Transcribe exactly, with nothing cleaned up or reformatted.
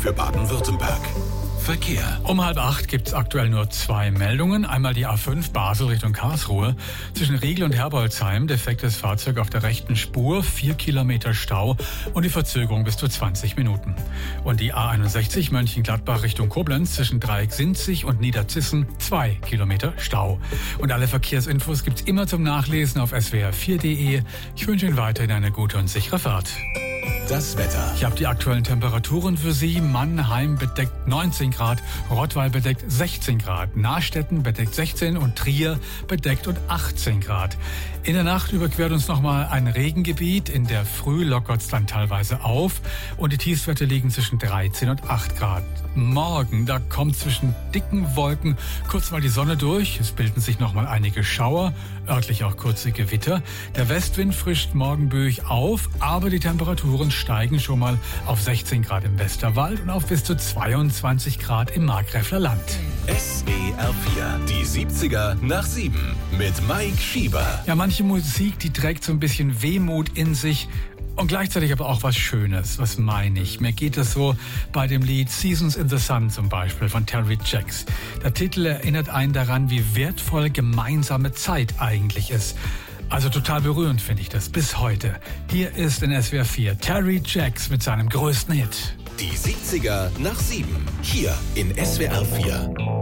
für Baden-Württemberg. Verkehr. Um halb acht gibt es aktuell nur zwei Meldungen. Einmal die A fünf Basel Richtung Karlsruhe. Zwischen Riegel und Herbolzheim defektes Fahrzeug auf der rechten Spur, vier Kilometer Stau und die Verzögerung bis zu zwanzig Minuten. Und die A einundsechzig Mönchengladbach Richtung Koblenz zwischen Dreiecksinzig und Niederzissen, zwei Kilometer Stau. Und alle Verkehrsinfos gibt's immer zum Nachlesen auf s w r vier punkt d e. Ich wünsche Ihnen weiterhin eine gute und sichere Fahrt. Das Wetter. Ich habe die aktuellen Temperaturen für Sie. Mannheim bedeckt neunzehn Grad, Rottweil bedeckt sechzehn Grad, Nastetten bedeckt sechzehn und Trier bedeckt und achtzehn Grad. In der Nacht überquert uns nochmal ein Regengebiet. In der Früh lockert es dann teilweise auf und die Tiefstwerte liegen zwischen dreizehn und acht Grad. Morgen, da kommt zwischen dicken Wolken kurz mal die Sonne durch. Es bilden sich nochmal einige Schauer, örtlich auch kurze Gewitter. Der Westwind frischt morgen böig auf, aber die Temperaturen steigen schon mal auf sechzehn Grad im Westerwald und auf bis zu zweiundzwanzig Grad im Markgräfler Land. S W R vier, die siebziger nach sieben mit Mike Schieber. Ja, manche Musik, die trägt so ein bisschen Wehmut in sich. Und gleichzeitig aber auch was Schönes, was meine ich. Mir geht das so bei dem Lied Seasons in the Sun zum Beispiel von Terry Jacks. Der Titel erinnert einen daran, wie wertvoll gemeinsame Zeit eigentlich ist. Also total berührend finde ich das bis heute. Hier ist in S W R vier Terry Jacks mit seinem größten Hit. Die siebziger nach sieben, hier in S W R vier.